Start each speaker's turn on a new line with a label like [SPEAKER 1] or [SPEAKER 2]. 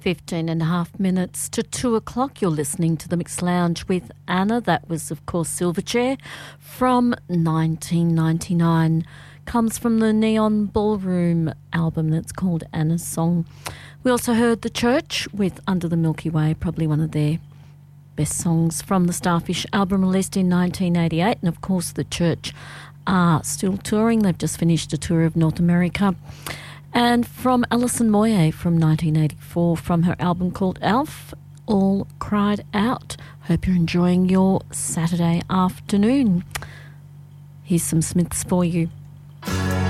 [SPEAKER 1] 15 and a half minutes to 2 o'clock. You're listening to the Mixed Lounge with Anna. That was, of course, Silverchair from 1999. Comes from the Neon Ballroom album that's called Anna's Song. We also heard The Church with Under the Milky Way, probably one of their best songs from the Starfish album released in 1988. And, of course, The Church are still touring. They've just finished a tour of North America. And from Alison Moyet from 1984, from her album called Alf, All Cried Out. Hope you're enjoying your Saturday afternoon. Here's some Smiths for you.